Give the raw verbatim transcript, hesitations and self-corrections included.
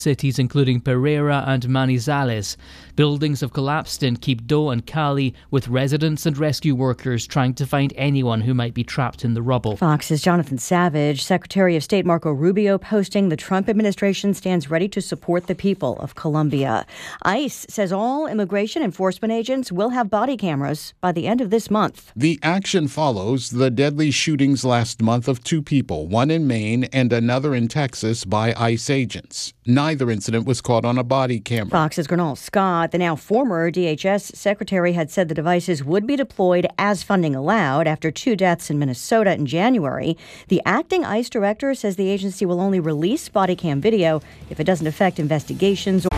cities including Pereira and Manizales. Buildings have collapsed in Quibdó and Cali, with residents and rescue workers trying to find anyone who might be trapped in the rubble. Fox's Jonathan Savage. Secretary of State Marco Rubio posting the Trump administration stands ready to support the people of Colombia. ICE says all immigration enforcement agents will have body cameras by the end of this month. The action follows the deadly shootings last month of two people, one in Maine and another in Texas, by ICE agents. Neither incident was caught on a body camera. Fox's Gernal Scott, the now former D H S secretary, had said the devices would be deployed as funding allowed after two deaths in Minnesota in January. The acting ICE director says the agency will only release body cam video if it doesn't affect investigations